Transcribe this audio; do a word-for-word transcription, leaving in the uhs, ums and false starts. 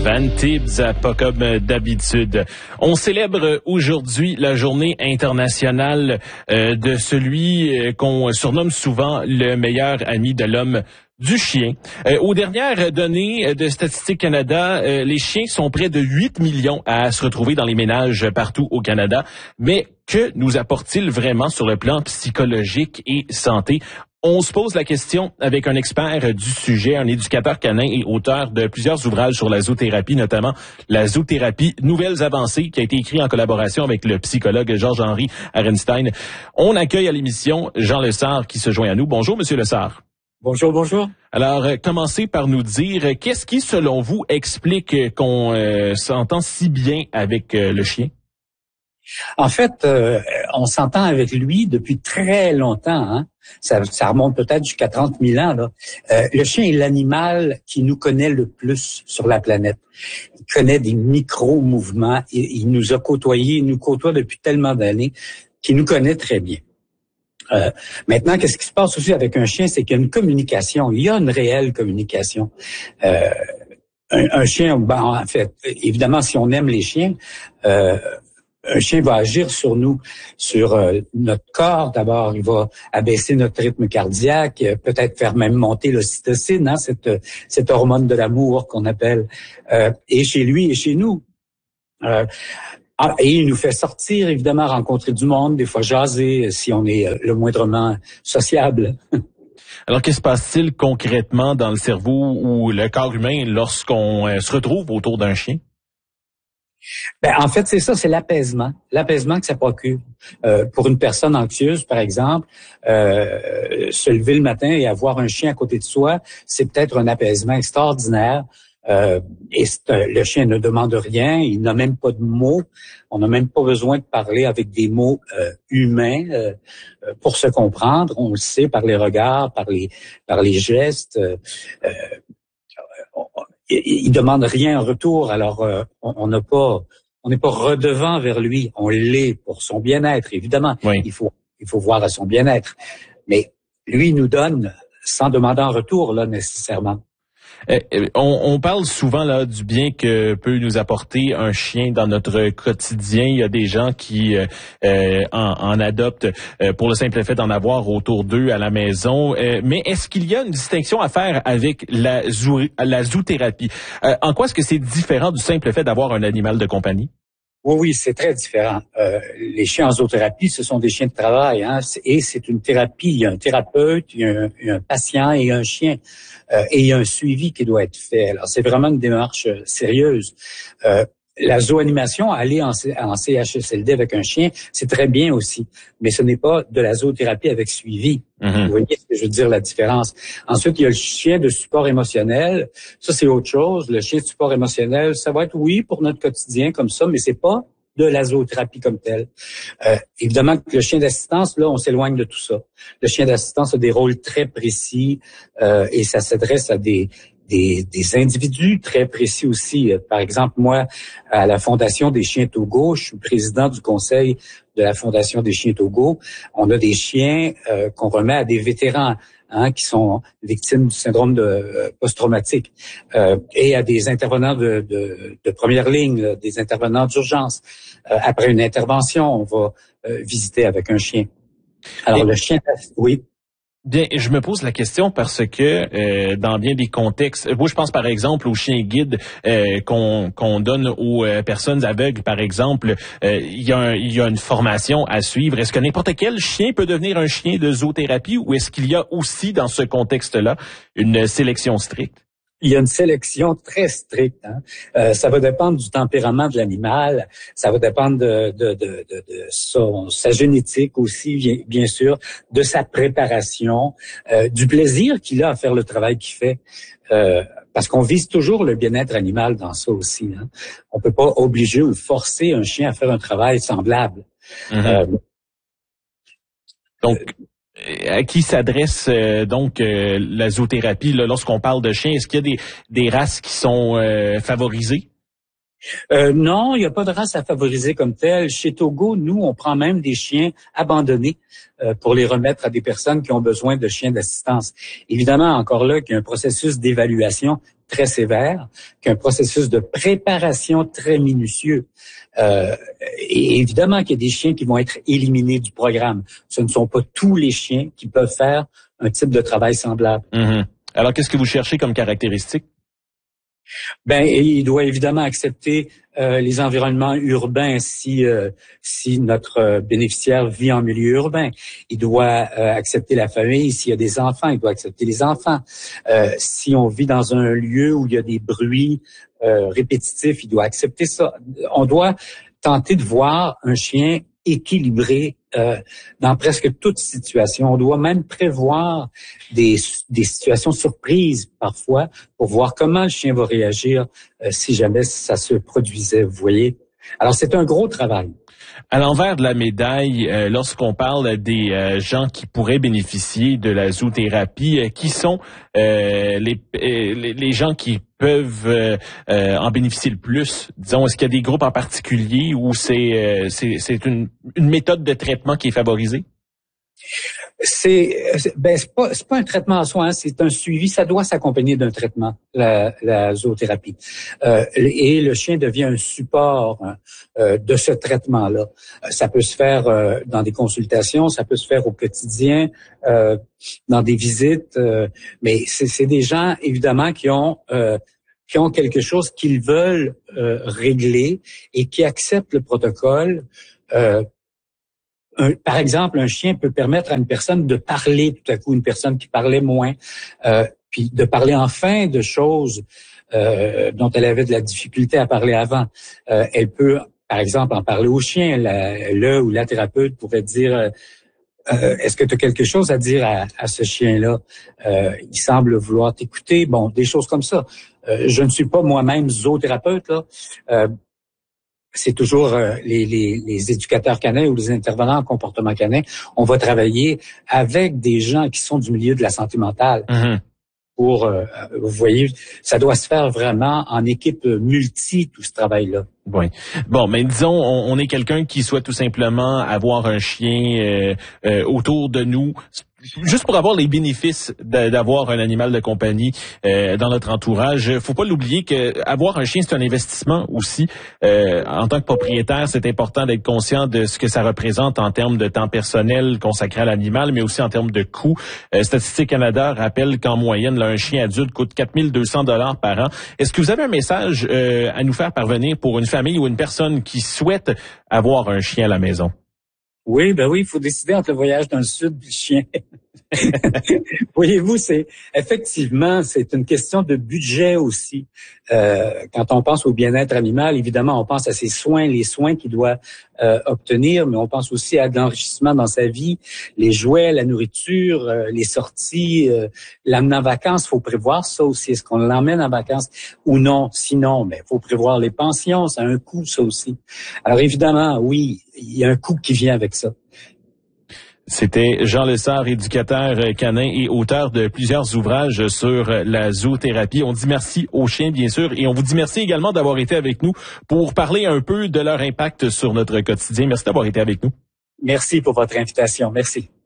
Van Tibbs, pas comme d'habitude. On célèbre aujourd'hui la journée internationale euh, de celui euh, qu'on surnomme souvent le meilleur ami de l'homme, du chien. Euh, aux dernières données de Statistique Canada, euh, les chiens sont près de huit millions à se retrouver dans les ménages partout au Canada. Mais que nous apportent-ils vraiment sur le plan psychologique et santé? On se pose la question avec un expert du sujet, un éducateur canin et auteur de plusieurs ouvrages sur la zoothérapie, notamment la zoothérapie Nouvelles Avancées, qui a été écrit en collaboration avec le psychologue Georges-Henri Arenstein. On accueille à l'émission Jean Lessard qui se joint à nous. Bonjour, Monsieur Lessard. Bonjour, bonjour. Alors, euh, commencez par nous dire, qu'est-ce qui, selon vous, explique qu'on euh, s'entend si bien avec euh, le chien? En fait, euh, on s'entend avec lui depuis très longtemps. Hein? Ça, ça remonte peut-être jusqu'à trente mille ans. Là. Euh, le chien est l'animal qui nous connaît le plus sur la planète. Il connaît des micro-mouvements. Il, il nous a côtoyés, il nous côtoie depuis tellement d'années qu'il nous connaît très bien. Euh, maintenant, qu'est-ce qui se passe aussi avec un chien, c'est qu'il y a une communication. Il y a une réelle communication. Euh, un, un chien, ben, en fait, évidemment, si on aime les chiens, euh, un chien va agir sur nous, sur euh, notre corps d'abord. Il va abaisser notre rythme cardiaque, euh, peut-être faire même monter l'ocytocine, hein, cette, cette hormone de l'amour qu'on appelle, euh, et chez lui et chez nous. Euh, Ah, et il nous fait sortir, évidemment, rencontrer du monde, des fois jaser, si on est le moindrement sociable. Alors, qu'est-ce qui se passe-t-il concrètement dans le cerveau ou le corps humain lorsqu'on euh, se retrouve autour d'un chien? Ben, en fait, c'est ça, c'est l'apaisement. L'apaisement que ça procure. Euh, pour une personne anxieuse, par exemple, euh, se lever le matin et avoir un chien à côté de soi, c'est peut-être un apaisement extraordinaire. Euh, et euh, le chien ne demande rien, il n'a même pas de mots, on n'a même pas besoin de parler avec des mots euh, humains euh, pour se comprendre. On le sait par les regards, par les par les gestes. Euh, on, il, il demande rien en retour. Alors euh, on n'a pas, on n'est pas redevant vers lui. On l'est pour son bien-être, évidemment. Oui. Il faut il faut voir à son bien-être, mais lui il nous donne sans demander en retour là nécessairement. Euh, on, on parle souvent là du bien que peut nous apporter un chien dans notre quotidien. Il y a des gens qui euh, en, en adoptent euh, pour le simple fait d'en avoir autour d'eux à la maison. Euh, mais est-ce qu'il y a une distinction à faire avec la, zoo, la zoothérapie? Euh, en quoi est-ce que c'est différent du simple fait d'avoir un animal de compagnie? Oui, oui, c'est très différent. Euh, les chiens en zoothérapie, ce sont des chiens de travail, hein, et c'est une thérapie. Il y a un thérapeute, il y a un, il y a un patient et un chien, euh, et il y a un suivi qui doit être fait. Alors, c'est vraiment une démarche euh, sérieuse. Euh, la zooanimation, aller en, en C H S L D avec un chien, c'est très bien aussi, mais ce n'est pas de la zoothérapie avec suivi. Mm-hmm. Vous voyez ce que je veux dire, la différence. Ensuite, il y a le chien de support émotionnel. Ça, c'est autre chose. Le chien de support émotionnel, ça va être, oui, pour notre quotidien comme ça, mais c'est pas de la zoothérapie comme telle. Euh, évidemment que le chien d'assistance, là, on s'éloigne de tout ça. Le chien d'assistance a des rôles très précis euh, et ça s'adresse à des Des, des individus très précis aussi. Par exemple, moi, à la Fondation des chiens Togo, je suis président du conseil de la Fondation des chiens Togo. On a des chiens euh, qu'on remet à des vétérans hein, qui sont victimes du syndrome de euh, post-traumatique euh, et à des intervenants de, de, de première ligne, là, des intervenants d'urgence. Euh, après une intervention, on va euh, visiter avec un chien. Alors, et... le chien... Oui. Bien, je me pose la question parce que euh, dans bien des contextes, moi je pense par exemple aux chiens guides euh, qu'on qu'on donne aux euh, personnes aveugles, par exemple, euh, il y a un, il y a une formation à suivre. Est-ce que n'importe quel chien peut devenir un chien de zoothérapie ou est-ce qu'il y a aussi dans ce contexte-là une sélection stricte? Il y a une sélection très stricte. Hein. Euh, ça va dépendre du tempérament de l'animal, ça va dépendre de, de, de, de, de son, sa génétique aussi, bien, bien sûr, de sa préparation, euh, du plaisir qu'il a à faire le travail qu'il fait. Euh, parce qu'on vise toujours le bien-être animal dans ça aussi. Hein. On peut pas obliger ou forcer un chien à faire un travail semblable. Mm-hmm. Euh, Donc, à qui s'adresse euh, donc euh, la zoothérapie là, lorsqu'on parle de chiens? Est-ce qu'il y a des, des races qui sont euh, favorisées? Euh, non, il n'y a pas de race à favoriser comme telle. Chez Togo, nous, on prend même des chiens abandonnés euh, pour les remettre à des personnes qui ont besoin de chiens d'assistance. Évidemment, encore là, qu'il y a un processus d'évaluation très sévère, qu'un processus de préparation très minutieux. Euh, et évidemment qu'il y a des chiens qui vont être éliminés du programme. Ce ne sont pas tous les chiens qui peuvent faire un type de travail semblable. Mm-hmm. Alors, qu'est-ce que vous cherchez comme caractéristique? Ben, il doit évidemment accepter euh, les environnements urbains si euh, si notre euh, bénéficiaire vit en milieu urbain. Il doit euh, accepter la famille. S'il y a des enfants, il doit accepter les enfants. Euh, si on vit dans un lieu où il y a des bruits euh, répétitifs, il doit accepter ça. On doit tenter de voir un chien équilibré euh, dans presque toute situation. On doit même prévoir des, des situations surprises parfois pour voir comment le chien va réagir euh, si jamais ça se produisait, vous voyez. Alors, c'est un gros travail. À l'envers de la médaille, euh, lorsqu'on parle des euh, gens qui pourraient bénéficier de la zoothérapie, euh, qui sont euh, les, euh, les, les gens qui peuvent euh, euh, en bénéficier le plus? Disons, est-ce qu'il y a des groupes en particulier où c'est euh, c'est, c'est une, une méthode de traitement qui est favorisée? C'est ben c'est pas c'est pas un traitement en soi, hein, c'est un suivi. Ça doit s'accompagner d'un traitement, la, la zoothérapie, euh, et le chien devient un support hein, euh, de ce traitement-là. Ça peut se faire euh, dans des consultations, ça peut se faire au quotidien, euh, dans des visites, euh, mais c'est, c'est des gens évidemment qui ont euh, qui ont quelque chose qu'ils veulent euh, régler et qui acceptent le protocole. Euh, Un, par exemple, un chien peut permettre à une personne de parler tout à coup, une personne qui parlait moins, euh, puis de parler enfin de choses euh, dont elle avait de la difficulté à parler avant. Euh, elle peut, par exemple, en parler au chien. La, le ou la thérapeute pourrait dire euh, est-ce que tu as quelque chose à dire à, à ce chien-là? Euh, il semble vouloir t'écouter. Bon, des choses comme ça. Euh, je ne suis pas moi-même zoothérapeute, là. Euh, c'est toujours euh, les, les, les éducateurs canins ou les intervenants en comportement canin. On va travailler avec des gens qui sont du milieu de la santé mentale. Mm-hmm. Pour, euh, vous voyez, ça doit se faire vraiment en équipe multi, tout ce travail-là. Oui. Bon, mais disons, on, on est quelqu'un qui souhaite tout simplement avoir un chien euh, euh, autour de nous, juste pour avoir les bénéfices de, d'avoir un animal de compagnie euh, dans notre entourage. Faut pas l'oublier que avoir un chien, c'est un investissement aussi. Euh, en tant que propriétaire, c'est important d'être conscient de ce que ça représente en termes de temps personnel consacré à l'animal, mais aussi en termes de coûts. Euh, Statistique Canada rappelle qu'en moyenne, là, un chien adulte coûte quatre mille deux cents dollars par an. Est-ce que vous avez un message euh, à nous faire parvenir pour une famille ou une personne qui souhaite avoir un chien à la maison? Oui, ben oui, il faut décider entre le voyage dans le sud et le chien. Voyez-vous, c'est effectivement, c'est une question de budget aussi. Euh, quand on pense au bien-être animal, évidemment, on pense à ses soins, les soins qu'il doit euh, obtenir, mais on pense aussi à de l'enrichissement dans sa vie, les jouets, la nourriture, euh, les sorties, euh, l'amener en vacances. Il faut prévoir ça aussi. Est-ce qu'on l'emmène en vacances ou non? Sinon, ben, faut prévoir les pensions. Ça a un coût, ça aussi. Alors évidemment, oui, il y a un coût qui vient avec ça. C'était Jean Lessard, éducateur canin et auteur de plusieurs ouvrages sur la zoothérapie. On dit merci aux chiens, bien sûr, et on vous dit merci également d'avoir été avec nous pour parler un peu de leur impact sur notre quotidien. Merci d'avoir été avec nous. Merci pour votre invitation. Merci.